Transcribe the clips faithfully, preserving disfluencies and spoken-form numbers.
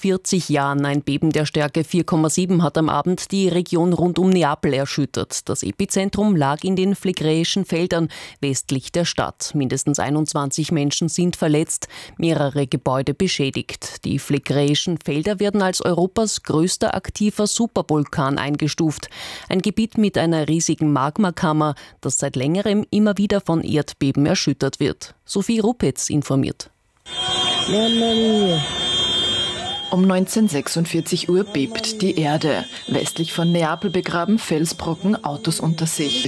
vierzig Jahren. Ein Beben der Stärke vier Komma sieben hat am Abend die Region rund um Neapel erschüttert. Das Epizentrum lag in den Phlegräischen Feldern westlich der Stadt. Mindestens einundzwanzig Menschen sind verletzt, mehrere Gebäude beschädigt. Die Phlegräischen Felder werden als Europas größter aktiver Supervulkan eingestuft. Ein Gebiet mit einer riesigen Magmakammer, das seit längerem immer wieder von Erdbeben erschüttert wird. Sophie Rupetz informiert. Um neunzehnhundertsechsundvierzig Uhr bebt die Erde. Westlich von Neapel begraben Felsbrocken Autos unter sich.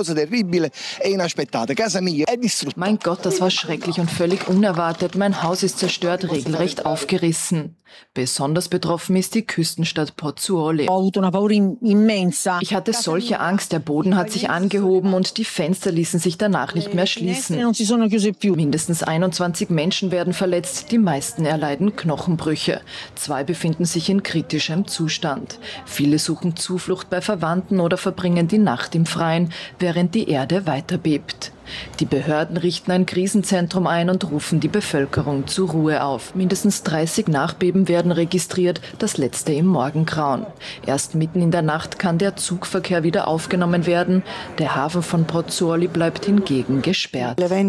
Mein Gott, das war schrecklich und völlig unerwartet. Mein Haus ist zerstört, regelrecht aufgerissen. Besonders betroffen ist die Küstenstadt Pozzuoli. Ich hatte solche Angst, der Boden hat sich angehoben und die Fenster ließen sich danach nicht mehr schließen. Mindestens einundzwanzig Menschen werden verletzt, die meisten erleiden Knochenbrüche. Zwei befinden sich in kritischem Zustand. Viele suchen Zuflucht bei Verwandten oder verbringen die Nacht im Freien, während die Erde weiter bebt. Die Behörden richten ein Krisenzentrum ein und rufen die Bevölkerung zur Ruhe auf. Mindestens dreißig Nachbeben werden registriert, das letzte im Morgengrauen. Erst mitten in der Nacht kann der Zugverkehr wieder aufgenommen werden. Der Hafen von Pozzuoli bleibt hingegen gesperrt. Das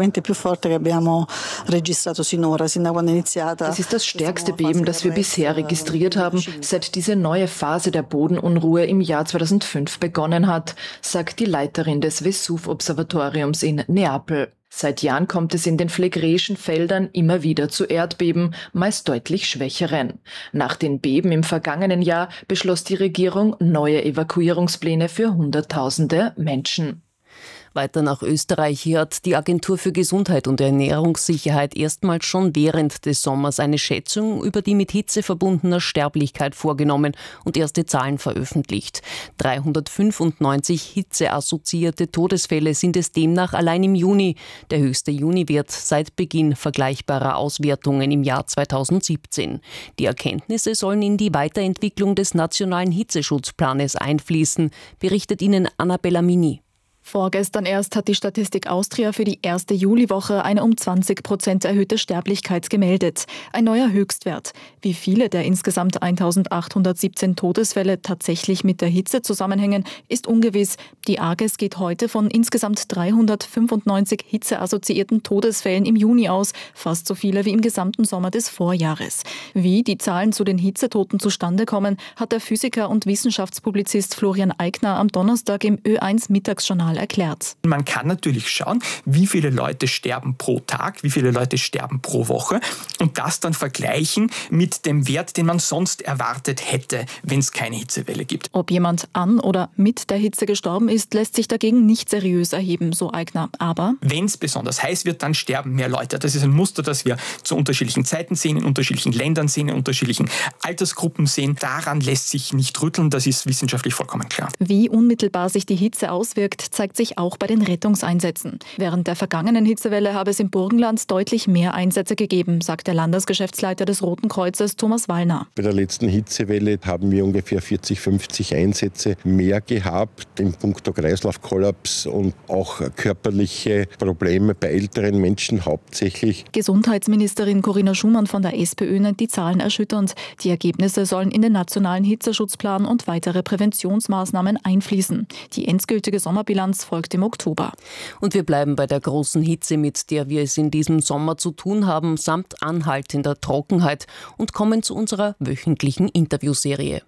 ist das stärkste Beben, das wir bisher registriert haben, seit diese neue Phase der Bodenunruhe im Jahr zweitausendfünf begonnen hat, sagt die Leiterin des Vesuv-Observatoriums in Neapel. Seit Jahren kommt es in den Phlegräischen Feldern immer wieder zu Erdbeben, meist deutlich schwächeren. Nach den Beben im vergangenen Jahr beschloss die Regierung neue Evakuierungspläne für Hunderttausende Menschen. Weiter nach Österreich. Hier hat die Agentur für Gesundheit und Ernährungssicherheit erstmals schon während des Sommers eine Schätzung über die mit Hitze verbundene Sterblichkeit vorgenommen und erste Zahlen veröffentlicht. dreihundertfünfundneunzig hitzeassoziierte Todesfälle sind es demnach allein im Juni, der höchste Juniwert seit Beginn vergleichbarer Auswertungen im Jahr zweitausendsiebzehn. Die Erkenntnisse sollen in die Weiterentwicklung des nationalen Hitzeschutzplanes einfließen, berichtet Ihnen Annabella Mini. Vorgestern erst hat die Statistik Austria für die erste Juliwoche eine um zwanzig Prozent erhöhte Sterblichkeit gemeldet. Ein neuer Höchstwert. Wie viele der insgesamt eintausendachthundertsiebzehn Todesfälle tatsächlich mit der Hitze zusammenhängen, ist ungewiss. Die AGES geht heute von insgesamt dreihundertfünfundneunzig hitzeassoziierten Todesfällen im Juni aus, fast so viele wie im gesamten Sommer des Vorjahres. Wie die Zahlen zu den Hitzetoten zustande kommen, hat der Physiker und Wissenschaftspublizist Florian Eigner am Donnerstag im Ö eins Mittagsjournal erklärt. Man kann natürlich schauen, wie viele Leute sterben pro Tag, wie viele Leute sterben pro Woche und das dann vergleichen mit dem Wert, den man sonst erwartet hätte, wenn es keine Hitzewelle gibt. Ob jemand an oder mit der Hitze gestorben ist, lässt sich dagegen nicht seriös erheben, so Eigner. Aber wenn es besonders heiß wird, dann sterben mehr Leute. Das ist ein Muster, das wir zu unterschiedlichen Zeiten sehen, in unterschiedlichen Ländern sehen, in unterschiedlichen Altersgruppen sehen. Daran lässt sich nicht rütteln, das ist wissenschaftlich vollkommen klar. Wie unmittelbar sich die Hitze auswirkt, zeigt sich auch bei den Rettungseinsätzen. Während der vergangenen Hitzewelle habe es im Burgenland deutlich mehr Einsätze gegeben, sagt der Landesgeschäftsleiter des Roten Kreuzes Thomas Wallner. Bei der letzten Hitzewelle haben wir ungefähr vierzig, fünfzig Einsätze mehr gehabt, in puncto Kreislaufkollaps und auch körperliche Probleme bei älteren Menschen hauptsächlich. Gesundheitsministerin Corinna Schumann von der SPÖ nennt die Zahlen erschütternd. Die Ergebnisse sollen in den nationalen Hitzeschutzplan und weitere Präventionsmaßnahmen einfließen. Die endgültige Sommerbilanz folgt im Oktober. Und wir bleiben bei der großen Hitze, mit der wir es in diesem Sommer zu tun haben, samt anhaltender Trockenheit und kommen zu unserer wöchentlichen Interviewserie.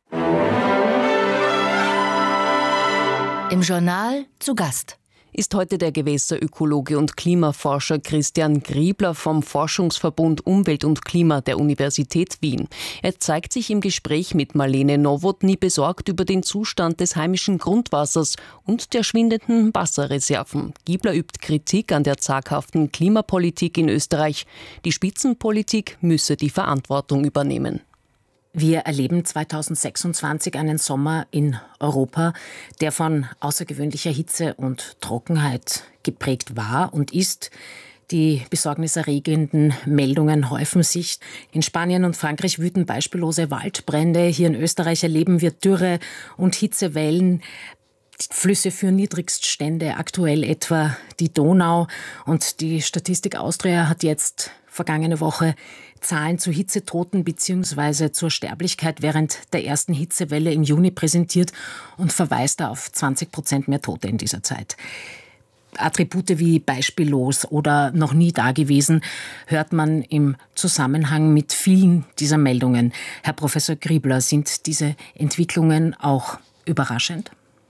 Im Journal zu Gast ist heute der Gewässerökologe und Klimaforscher Christian Griebler vom Forschungsverbund Umwelt und Klima der Universität Wien. Er zeigt sich im Gespräch mit Marlene Nowotny besorgt über den Zustand des heimischen Grundwassers und der schwindenden Wasserreserven. Griebler übt Kritik an der zaghaften Klimapolitik in Österreich. Die Spitzenpolitik müsse die Verantwortung übernehmen. Wir erleben zweitausendsechsundzwanzig einen Sommer in Europa, der von außergewöhnlicher Hitze und Trockenheit geprägt war und ist. Die besorgniserregenden Meldungen häufen sich. In Spanien und Frankreich wüten beispiellose Waldbrände. Hier in Österreich erleben wir Dürre und Hitzewellen. Flüsse für Niedrigststände, aktuell etwa die Donau. Und die Statistik Austria hat jetzt vergangene Woche Zahlen zu Hitzetoten bzw. zur Sterblichkeit während der ersten Hitzewelle im Juni präsentiert und verweist da auf zwanzig Prozent mehr Tote in dieser Zeit. Attribute wie beispiellos oder noch nie dagewesen hört man im Zusammenhang mit vielen dieser Meldungen. Herr Professor Griebler, sind diese Entwicklungen auch überraschend?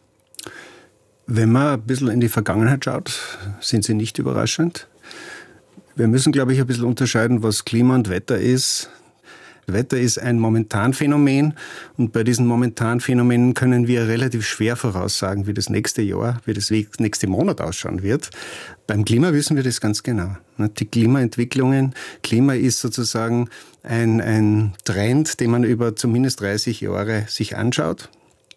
Wenn man ein bisschen in die Vergangenheit schaut, sind sie nicht überraschend. Wir müssen, glaube ich, ein bisschen unterscheiden, was Klima und Wetter ist. Wetter ist ein Momentanphänomen und bei diesen Momentanphänomenen können wir relativ schwer voraussagen, wie das nächste Jahr, wie das nächste Monat ausschauen wird. Beim Klima wissen wir das ganz genau. Die Klimaentwicklungen, Klima ist sozusagen ein, ein Trend, den man über zumindest dreißig Jahre sich anschaut.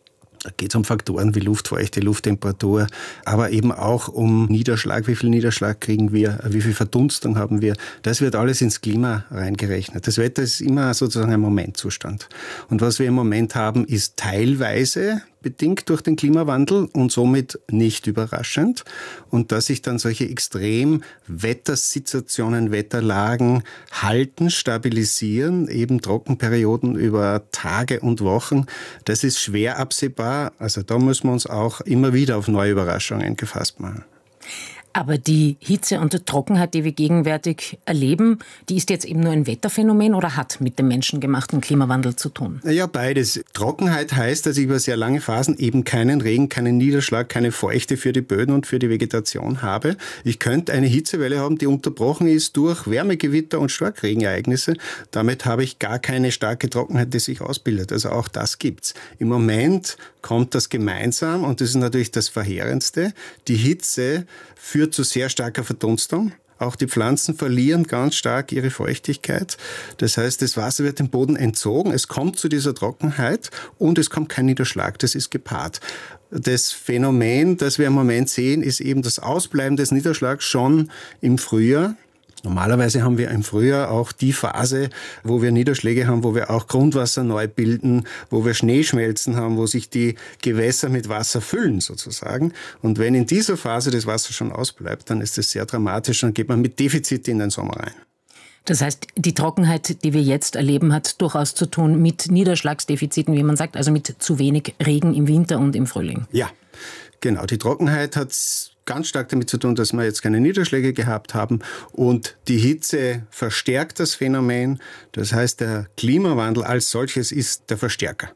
Da geht es um Faktoren wie Luftfeuchte, Lufttemperatur, aber eben auch um Niederschlag. Wie viel Niederschlag kriegen wir? Wie viel Verdunstung haben wir? Das wird alles ins Klima reingerechnet. Das Wetter ist immer sozusagen ein Momentzustand. Und was wir im Moment haben, ist teilweise bedingt durch den Klimawandel und somit nicht überraschend. Und dass sich dann solche extrem Wettersituationen, Wetterlagen halten, stabilisieren, eben Trockenperioden über Tage und Wochen, das ist schwer absehbar. Also da müssen wir uns auch immer wieder auf neue Überraschungen gefasst machen. Aber die Hitze und die Trockenheit, die wir gegenwärtig erleben, die ist jetzt eben nur ein Wetterphänomen oder hat mit dem menschengemachten Klimawandel zu tun? Ja, beides. Trockenheit heißt, dass ich über sehr lange Phasen eben keinen Regen, keinen Niederschlag, keine Feuchte für die Böden und für die Vegetation habe. Ich könnte eine Hitzewelle haben, die unterbrochen ist durch Wärmegewitter und Starkregenereignisse. Damit habe ich gar keine starke Trockenheit, die sich ausbildet. Also auch das gibt's. Im Moment kommt das gemeinsam und das ist natürlich das Verheerendste. Die Hitze führt zu sehr starker Verdunstung. Auch die Pflanzen verlieren ganz stark ihre Feuchtigkeit. Das heißt, das Wasser wird dem Boden entzogen. Es kommt zu dieser Trockenheit und es kommt kein Niederschlag. Das ist gepaart. Das Phänomen, das wir im Moment sehen, ist eben das Ausbleiben des Niederschlags schon im Frühjahr. Normalerweise haben wir im Frühjahr auch die Phase, wo wir Niederschläge haben, wo wir auch Grundwasser neu bilden, wo wir Schneeschmelzen haben, wo sich die Gewässer mit Wasser füllen sozusagen. Und wenn in dieser Phase das Wasser schon ausbleibt, dann ist das sehr dramatisch, dann geht man mit Defizit in den Sommer rein. Das heißt, die Trockenheit, die wir jetzt erleben, hat durchaus zu tun mit Niederschlagsdefiziten, wie man sagt, also mit zu wenig Regen im Winter und im Frühling. Ja, genau. Die Trockenheit hat ganz stark damit zu tun, dass wir jetzt keine Niederschläge gehabt haben und die Hitze verstärkt das Phänomen. Das heißt, der Klimawandel als solches ist der Verstärker.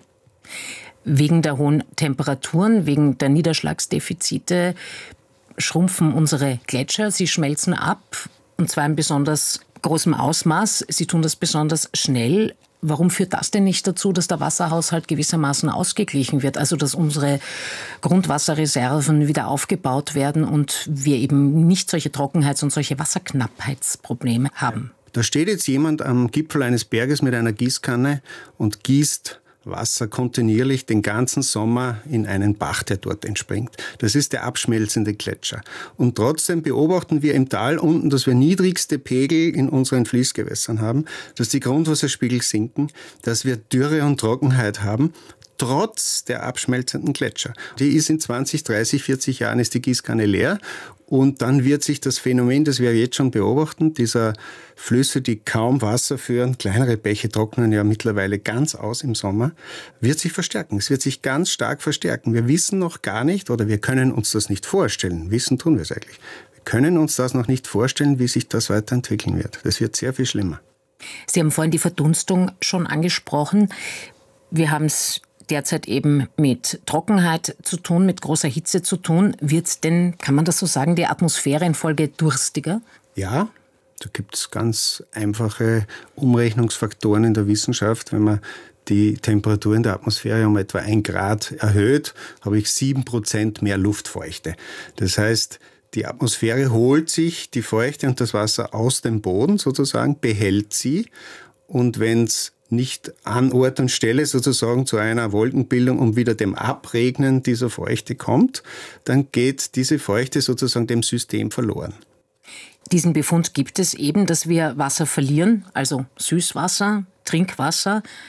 Wegen der hohen Temperaturen, wegen der Niederschlagsdefizite schrumpfen unsere Gletscher, sie schmelzen ab und zwar in besonders großem Ausmaß. Sie tun das besonders schnell. Warum führt das denn nicht dazu, dass der Wasserhaushalt gewissermaßen ausgeglichen wird? Also dass unsere Grundwasserreserven wieder aufgebaut werden und wir eben nicht solche Trockenheits- und solche Wasserknappheitsprobleme haben? Da steht jetzt jemand am Gipfel eines Berges mit einer Gießkanne und gießt Wasser kontinuierlich den ganzen Sommer in einen Bach, der dort entspringt. Das ist der abschmelzende Gletscher. Und trotzdem beobachten wir im Tal unten, dass wir niedrigste Pegel in unseren Fließgewässern haben, dass die Grundwasserspiegel sinken, dass wir Dürre und Trockenheit haben, trotz der abschmelzenden Gletscher. Die ist in zwanzig, dreißig, vierzig Jahren ist die Gießkanne leer und dann wird sich das Phänomen, das wir jetzt schon beobachten, dieser Flüsse, die kaum Wasser führen, kleinere Bäche trocknen ja mittlerweile ganz aus im Sommer, wird sich verstärken. Es wird sich ganz stark verstärken. Wir wissen noch gar nicht oder wir können uns das nicht vorstellen. Wissen tun wir es eigentlich. Wir können uns das noch nicht vorstellen, wie sich das weiterentwickeln wird. Das wird sehr viel schlimmer. Sie haben vorhin die Verdunstung schon angesprochen. Wir haben es derzeit eben mit Trockenheit zu tun, mit großer Hitze zu tun. Wird denn, kann man das so sagen, die Atmosphäre infolge durstiger? Ja, da gibt es ganz einfache Umrechnungsfaktoren in der Wissenschaft. Wenn man die Temperatur in der Atmosphäre um etwa ein Grad erhöht, habe ich sieben Prozent mehr Luftfeuchte. Das heißt, die Atmosphäre holt sich die Feuchte und das Wasser aus dem Boden sozusagen, behält sie. Und wenn es nicht an Ort und Stelle sozusagen zu einer Wolkenbildung und wieder dem Abregnen dieser Feuchte kommt, dann geht diese Feuchte sozusagen dem System verloren. Diesen Befund gibt es eben, dass wir Wasser verlieren, also Süßwasser, Trinkwasser.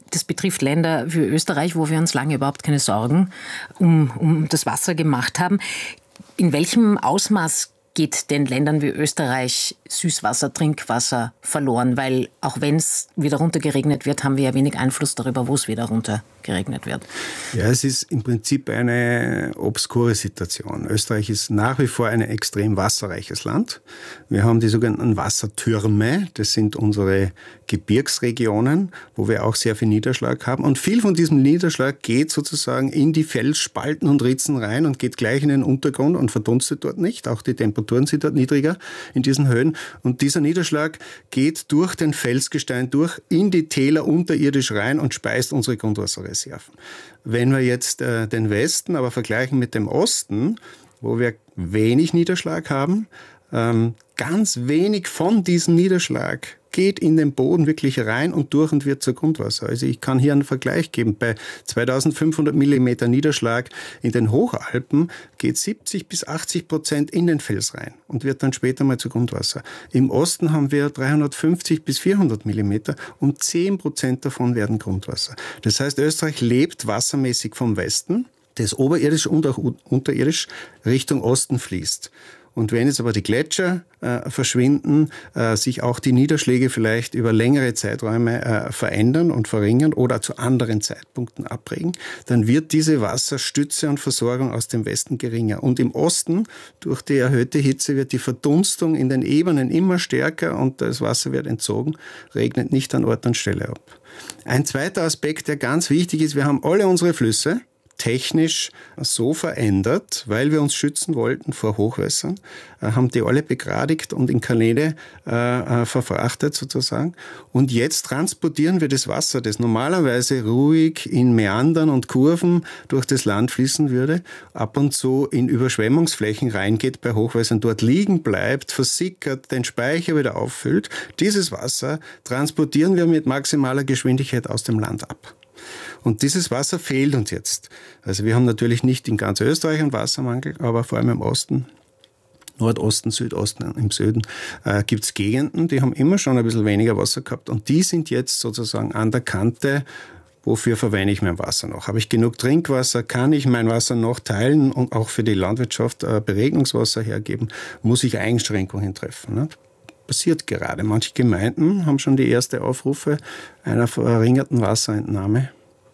das betrifft Länder wie Österreich, wo wir uns lange überhaupt keine Sorgen um, um das Wasser gemacht haben. In welchem Ausmaß geht den Ländern wie Österreich Süßwasser, Trinkwasser verloren? Weil auch wenn es wieder runtergeregnet wird, haben wir ja wenig Einfluss darüber, wo es wieder runtergeregnet wird. Ja, es ist im Prinzip eine obskure Situation. Österreich ist nach wie vor ein extrem wasserreiches Land. Wir haben die sogenannten Wassertürme. Das sind unsere Gebirgsregionen, wo wir auch sehr viel Niederschlag haben. Und viel von diesem Niederschlag geht sozusagen in die Felsspalten und Ritzen rein und geht gleich in den Untergrund und verdunstet dort nicht. Auch die Temperaturen sind dort niedriger in diesen Höhen. Und dieser Niederschlag geht durch den Felsgestein durch in die Täler unterirdisch rein und speist unsere Grundwasserreserven. Wenn wir jetzt äh, den Westen aber vergleichen mit dem Osten, wo wir wenig Niederschlag haben, ähm, ganz wenig von diesem Niederschlag geht in den Boden wirklich rein und durch und wird zur Grundwasser. Also ich kann hier einen Vergleich geben. Bei zweitausendfünfhundert Millimeter Niederschlag in den Hochalpen geht siebzig bis achtzig Prozent in den Fels rein und wird dann später mal zu Grundwasser. Im Osten haben wir dreihundertfünfzig bis vierhundert Millimeter und zehn Prozent davon werden Grundwasser. Das heißt, Österreich lebt wassermäßig vom Westen, das oberirdisch und auch unterirdisch Richtung Osten fließt. Und wenn jetzt aber die Gletscher äh, verschwinden, äh, sich auch die Niederschläge vielleicht über längere Zeiträume äh, verändern und verringern oder zu anderen Zeitpunkten abregen, dann wird diese Wasserstütze und Versorgung aus dem Westen geringer. Und im Osten, durch die erhöhte Hitze, wird die Verdunstung in den Ebenen immer stärker und das Wasser wird entzogen, regnet nicht an Ort und Stelle ab. Ein zweiter Aspekt, der ganz wichtig ist, wir haben alle unsere Flüsse technisch so verändert, weil wir uns schützen wollten vor Hochwässern, äh, haben die alle begradigt und in Kanäle äh, äh, verfrachtet sozusagen. Und jetzt transportieren wir das Wasser, das normalerweise ruhig in Meandern und Kurven durch das Land fließen würde, ab und zu in Überschwemmungsflächen reingeht bei Hochwässern, dort liegen bleibt, versickert, den Speicher wieder auffüllt. Dieses Wasser transportieren wir mit maximaler Geschwindigkeit aus dem Land ab. Und dieses Wasser fehlt uns jetzt. Also wir haben natürlich nicht in ganz Österreich einen Wassermangel, aber vor allem im Osten, Nordosten, Südosten, im Süden, äh, gibt es Gegenden, die haben immer schon ein bisschen weniger Wasser gehabt und die sind jetzt sozusagen an der Kante. Wofür verwende ich mein Wasser noch? Habe ich genug Trinkwasser? Kann ich mein Wasser noch teilen und auch für die Landwirtschaft äh, Beregnungswasser hergeben? Muss ich Einschränkungen treffen? Ne? Passiert gerade. Manche Gemeinden haben schon die erste Aufrufe einer verringerten Wasserentnahme.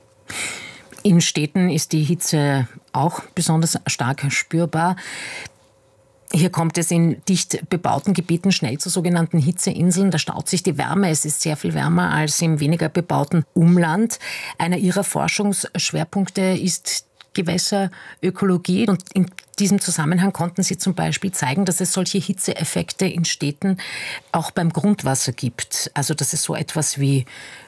In Städten ist die Hitze auch besonders stark spürbar. Hier kommt es in dicht bebauten Gebieten schnell zu sogenannten Hitzeinseln. Da staut sich die Wärme. Es ist sehr viel wärmer als im weniger bebauten Umland. Einer Ihrer Forschungsschwerpunkte ist Gewässerökologie. Und in diesem Zusammenhang konnten Sie zum Beispiel zeigen, dass es solche Hitzeeffekte in Städten auch beim Grundwasser gibt. Also dass es so etwas wie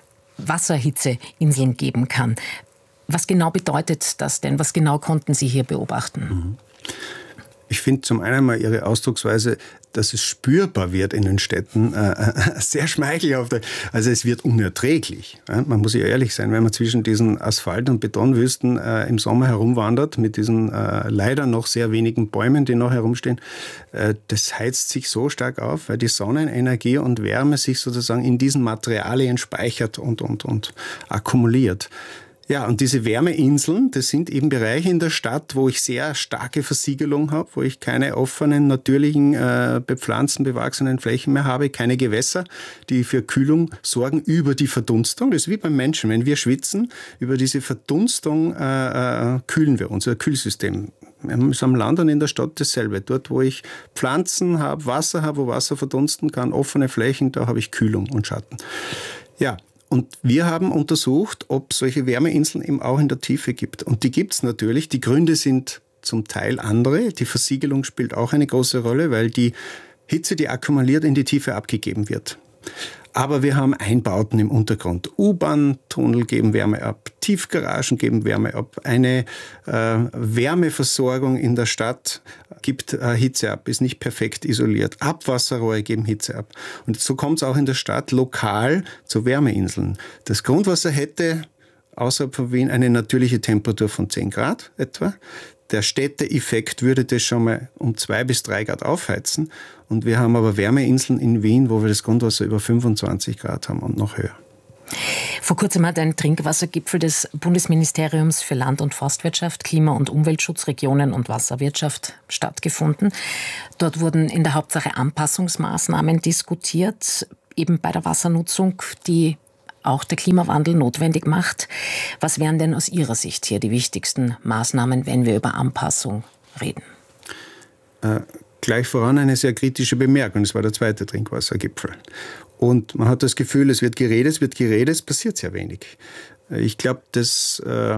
Wasserhitzeinseln geben kann. Was genau bedeutet das denn? Was genau konnten Sie hier beobachten? Ich finde zum einen mal Ihre Ausdrucksweise, dass es spürbar wird in den Städten, äh, sehr schmeichelhaft. Also es wird unerträglich. Ja? Man muss ja ehrlich sein, wenn man zwischen diesen Asphalt- und Betonwüsten äh, im Sommer herumwandert, mit diesen äh, leider noch sehr wenigen Bäumen, die noch herumstehen, äh, das heizt sich so stark auf, weil die Sonnenenergie und Wärme sich sozusagen in diesen Materialien speichert und, und, und akkumuliert. Ja, und diese Wärmeinseln, das sind eben Bereiche in der Stadt, wo ich sehr starke Versiegelung habe, wo ich keine offenen, natürlichen, äh, bepflanzten, bewachsenen Flächen mehr habe, keine Gewässer, die für Kühlung sorgen über die Verdunstung. Das ist wie beim Menschen. Wenn wir schwitzen, über diese Verdunstung äh, äh, kühlen wir unser Kühlsystem. Wir haben am Land und in der Stadt dasselbe. Dort, wo ich Pflanzen habe, Wasser habe, wo Wasser verdunsten kann, offene Flächen, da habe ich Kühlung und Schatten. Ja. Und wir haben untersucht, ob es solche Wärmeinseln eben auch in der Tiefe gibt. Und die gibt es natürlich. Die Gründe sind zum Teil andere. Die Versiegelung spielt auch eine große Rolle, weil die Hitze, die akkumuliert, in die Tiefe abgegeben wird. Aber wir haben Einbauten im Untergrund. U-Bahn-Tunnel geben Wärme ab, Tiefgaragen geben Wärme ab, eine äh, Wärmeversorgung in der Stadt gibt äh, Hitze ab, ist nicht perfekt isoliert. Abwasserrohre geben Hitze ab. Und so kommt es auch in der Stadt lokal zu Wärmeinseln. Das Grundwasser hätte außerhalb von Wien eine natürliche Temperatur von zehn Grad etwa. Der Städteeffekt würde das schon mal um zwei bis drei Grad aufheizen. Und wir haben aber Wärmeinseln in Wien, wo wir das Grundwasser über fünfundzwanzig Grad haben und noch höher. Vor kurzem hat ein Trinkwassergipfel des Bundesministeriums für Land- und Forstwirtschaft, Klima- und Umweltschutz, Regionen und Wasserwirtschaft stattgefunden. Dort wurden in der Hauptsache Anpassungsmaßnahmen diskutiert, eben bei der Wassernutzung, die auch der Klimawandel notwendig macht. Was wären denn aus Ihrer Sicht hier die wichtigsten Maßnahmen, wenn wir über Anpassung reden? Äh, gleich voran eine sehr kritische Bemerkung. Es war der zweite Trinkwassergipfel. Und man hat das Gefühl, es wird geredet, es wird geredet, es passiert sehr wenig. Ich glaube, das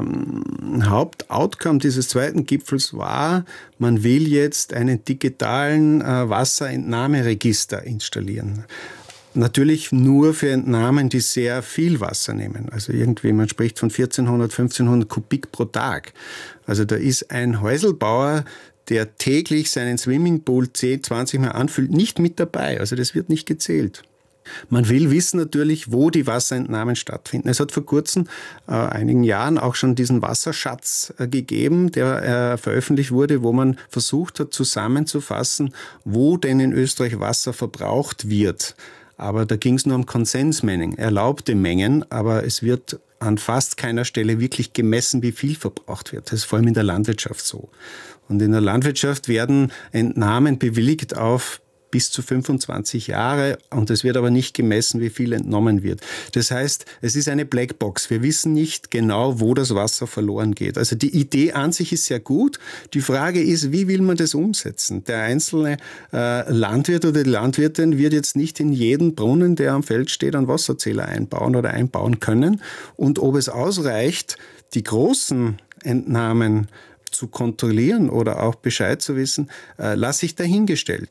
ähm, Hauptoutcome dieses zweiten Gipfels war, man will jetzt einen digitalen äh, Wasserentnahmeregister installieren. Natürlich nur für Entnahmen, die sehr viel Wasser nehmen. Also irgendwie, man spricht von vierzehnhundert, fünfzehnhundert Kubik pro Tag. Also da ist ein Häuselbauer, der täglich seinen Swimmingpool zehn, zwanzig Mal anfüllt, nicht mit dabei. Also das wird nicht gezählt. Man will wissen natürlich, wo die Wasserentnahmen stattfinden. Es hat vor kurzem, äh, einigen Jahren, auch schon diesen Wasserschatz äh, gegeben, der äh, veröffentlicht wurde, wo man versucht hat, zusammenzufassen, wo denn in Österreich Wasser verbraucht wird. Aber da ging es nur um Konsensmengen, erlaubte Mengen, aber es wird an fast keiner Stelle wirklich gemessen, wie viel verbraucht wird. Das ist vor allem in der Landwirtschaft so. Und in der Landwirtschaft werden Entnahmen bewilligt auf bis zu fünfundzwanzig Jahre und es wird aber nicht gemessen, wie viel entnommen wird. Das heißt, es ist eine Blackbox. Wir wissen nicht genau, wo das Wasser verloren geht. Also die Idee an sich ist sehr gut. Die Frage ist, wie will man das umsetzen? Der einzelne äh, Landwirt oder die Landwirtin wird jetzt nicht in jeden Brunnen, der am Feld steht, einen Wasserzähler einbauen oder einbauen können. Und ob es ausreicht, die großen Entnahmen zu kontrollieren oder auch Bescheid zu wissen, äh, lasse ich dahingestellt.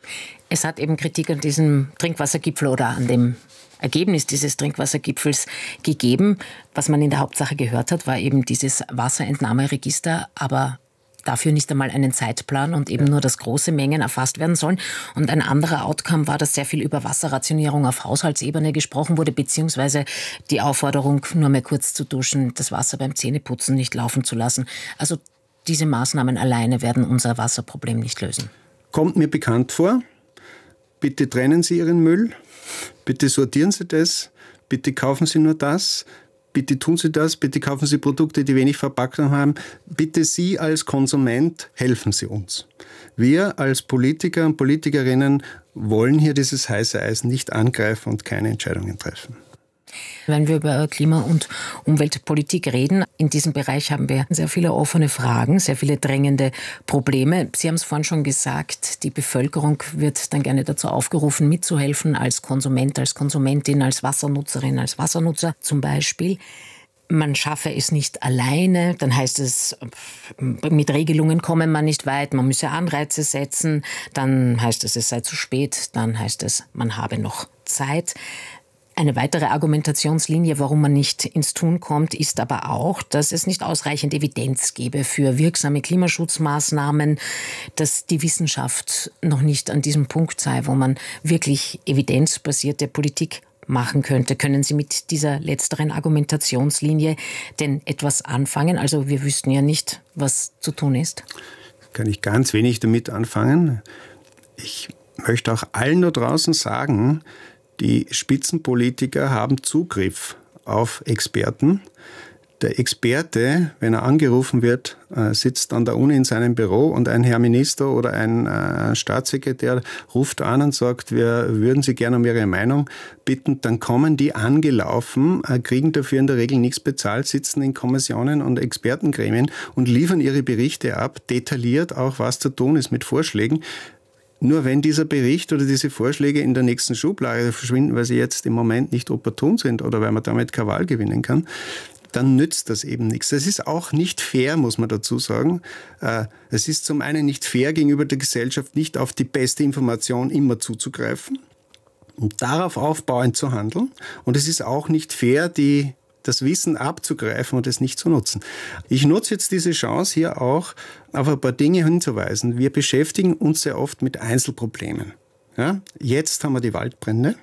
Es hat eben Kritik an diesem Trinkwassergipfel oder an dem Ergebnis dieses Trinkwassergipfels gegeben. Was man in der Hauptsache gehört hat, war eben dieses Wasserentnahmeregister, aber dafür nicht einmal einen Zeitplan und eben nur, dass große Mengen erfasst werden sollen. Und ein anderer Outcome war, dass sehr viel über Wasserrationierung auf Haushaltsebene gesprochen wurde, beziehungsweise die Aufforderung, nur mehr kurz zu duschen, das Wasser beim Zähneputzen nicht laufen zu lassen. Also diese Maßnahmen alleine werden unser Wasserproblem nicht lösen. Kommt mir bekannt vor. Bitte trennen Sie Ihren Müll. Bitte sortieren Sie das. Bitte kaufen Sie nur das. Bitte tun Sie das. Bitte kaufen Sie Produkte, die wenig Verpackung haben. Bitte Sie als Konsument helfen Sie uns. Wir als Politiker und Politikerinnen wollen hier dieses heiße Eis nicht angreifen und keine Entscheidungen treffen. Wenn wir über Klima- und Umweltpolitik reden, in diesem Bereich haben wir sehr viele offene Fragen, sehr viele drängende Probleme. Sie haben es vorhin schon gesagt, die Bevölkerung wird dann gerne dazu aufgerufen, mitzuhelfen, als Konsument, als Konsumentin, als Wassernutzerin, als Wassernutzer zum Beispiel. Man schaffe es nicht alleine, dann heißt es, mit Regelungen komme man nicht weit, man müsse Anreize setzen, dann heißt es, es sei zu spät, dann heißt es, man habe noch Zeit. Eine weitere Argumentationslinie, warum man nicht ins Tun kommt, ist aber auch, dass es nicht ausreichend Evidenz gebe für wirksame Klimaschutzmaßnahmen, dass die Wissenschaft noch nicht an diesem Punkt sei, wo man wirklich evidenzbasierte Politik machen könnte. Können Sie mit dieser letzteren Argumentationslinie denn etwas anfangen? Also wir wüssten ja nicht, was zu tun ist. Kann ich ganz wenig damit anfangen. Ich möchte auch allen da draußen sagen, die Spitzenpolitiker haben Zugriff auf Experten. Der Experte, wenn er angerufen wird, sitzt an der Uni in seinem Büro und ein Herr Minister oder ein Staatssekretär ruft an und sagt, wir würden Sie gerne um Ihre Meinung bitten. Dann kommen die angelaufen, kriegen dafür in der Regel nichts bezahlt, sitzen in Kommissionen und Expertengremien und liefern ihre Berichte ab, detailliert auch, was zu tun ist mit Vorschlägen. Nur wenn dieser Bericht oder diese Vorschläge in der nächsten Schublade verschwinden, weil sie jetzt im Moment nicht opportun sind oder weil man damit keine Wahl gewinnen kann, dann nützt das eben nichts. Das ist auch nicht fair, muss man dazu sagen. Es ist zum einen nicht fair gegenüber der Gesellschaft, nicht auf die beste Information immer zuzugreifen und darauf aufbauend zu handeln. Und es ist auch nicht fair, die das Wissen abzugreifen und es nicht zu nutzen. Ich nutze jetzt diese Chance hier auch, auf ein paar Dinge hinzuweisen. Wir beschäftigen uns sehr oft mit Einzelproblemen. Ja, jetzt haben wir die Waldbrände.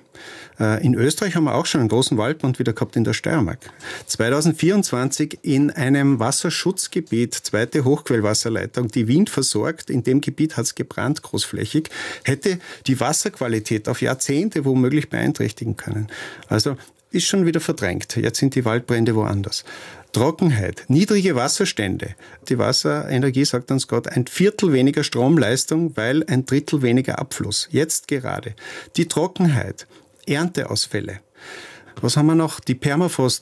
In Österreich haben wir auch schon einen großen Waldbrand wieder gehabt in der Steiermark. zweitausendvierundzwanzig in einem Wasserschutzgebiet, zweite Hochquellwasserleitung, die Wien versorgt, in dem Gebiet hat es gebrannt, großflächig, hätte die Wasserqualität auf Jahrzehnte womöglich beeinträchtigen können. Also ist schon wieder verdrängt. Jetzt sind die Waldbrände woanders. Trockenheit, niedrige Wasserstände. Die Wasserenergie sagt uns Gott, ein Viertel weniger Stromleistung, weil ein Drittel weniger Abfluss. Jetzt gerade. Die Trockenheit, Ernteausfälle. Was haben wir noch? Die Permafrost